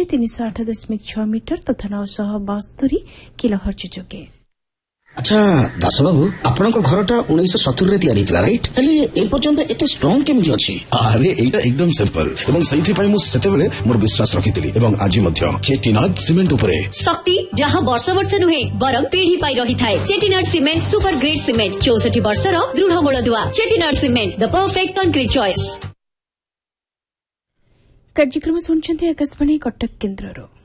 308.6 metre तथा 972 kilohertz जोगे। अच्छा दास बाबू आपन को घरटा 1970 रे तयारी थिला राइट हेले ए पर्यंत एते स्ट्रांग केमि अछि? अरे एटा एकदम सिंपल एवं सही पई मु सेते बेले मोर विश्वास रखितिली एवं आज मध्य चेटीनाथ सीमेंट उपरे शक्ति जहां वर्ष वर्ष नुहे बरम पीढ़ी पाई रही थाए। चेटीनाथ सीमेंट सुपर ग्रेट सीमेंट 64 वर्षर दृढ़ मूलदुआ। चेटीनाथ cement the perfect concrete choice. कार्यक्रम सुनछन्ते आकाशवाणी कटक केन्द्ररो।